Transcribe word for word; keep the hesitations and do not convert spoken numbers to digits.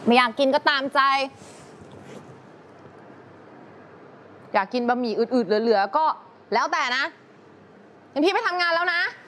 ไม่อยากกินก็ตามใจอยากกินบะหมี่อืดๆเหลือๆก็แล้วแต่นะงั้นพี่ไปทำงานแล้วนะ